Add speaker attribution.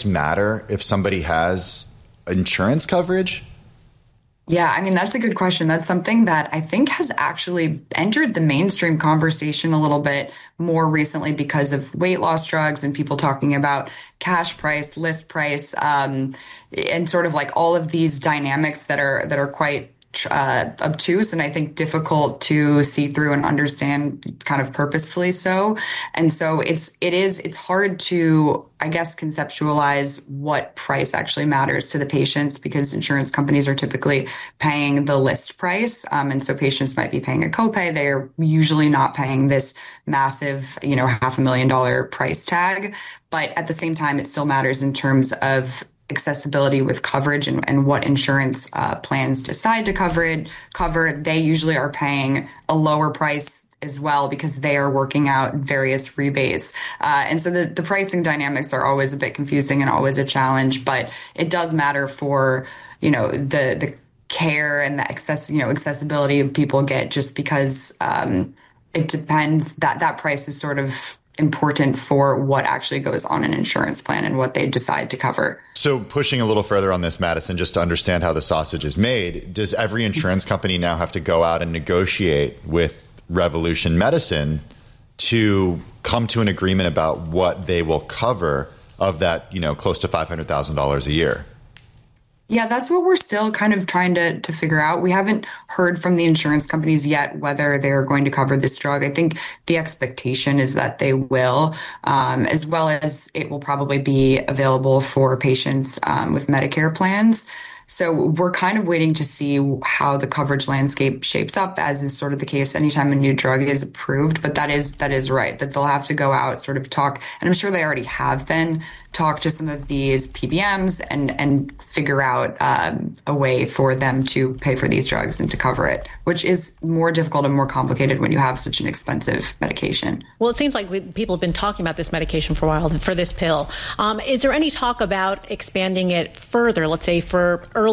Speaker 1: rates matter if somebody has insurance coverage?
Speaker 2: Yeah, I mean, that's a good question. That's something that I think has actually entered the mainstream conversation a little bit more recently because of weight loss drugs and people talking about cash price, list price, and sort of like all of these dynamics that are quite obtuse and I think difficult to see through and understand kind of purposefully so. And so it's hard to, I guess, conceptualize what price actually matters to the patients because insurance companies are typically paying the list price. And so patients might be paying a copay. They're usually not paying this massive, $500,000 price tag. But at the same time, it still matters in terms of accessibility with coverage and what insurance plans decide to cover. They usually are paying a lower price as well because they are working out various rebates. And so the pricing dynamics are always a bit confusing and always a challenge, but it does matter for, the care and the accessibility people get just because it depends that price is sort of important for what actually goes on an insurance plan and what they decide to cover.
Speaker 1: So pushing a little further on this, Madison, just to understand how the sausage is made, does every insurance company now have to go out and negotiate with Revolution Medicine to come to an agreement about what they will cover of that, close to $500,000 a year?
Speaker 2: Yeah, that's what we're still kind of trying to figure out. We haven't heard from the insurance companies yet whether they're going to cover this drug. I think the expectation is that they will, as well as it will probably be available for patients with Medicare plans. So we're kind of waiting to see how the coverage landscape shapes up, as is sort of the case anytime a new drug is approved. But that is right, that they'll have to go out, sort of talk, and I'm sure they already have been, talk to some of these PBMs and figure out a way for them to pay for these drugs and to cover it, which is more difficult and more complicated when you have such an expensive medication.
Speaker 3: Well, it seems like people have been talking about this medication for a while, for this pill. Is there any talk about expanding it further, let's say for early